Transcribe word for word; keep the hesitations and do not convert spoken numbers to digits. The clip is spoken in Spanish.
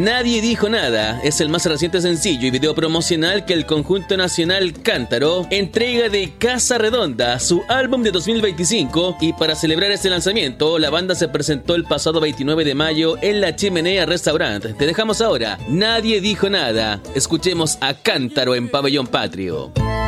Nadie dijo nada es el más reciente sencillo y video promocional que el conjunto nacional Cántaro entrega de Casa Redonda, su álbum de dos mil veinticinco, y para celebrar este lanzamiento, la banda se presentó el pasado veintinueve de mayo en La Chimenea Restaurant. Te dejamos ahora Nadie dijo nada. Escuchemos a Cántaro en Pabellón Patrio.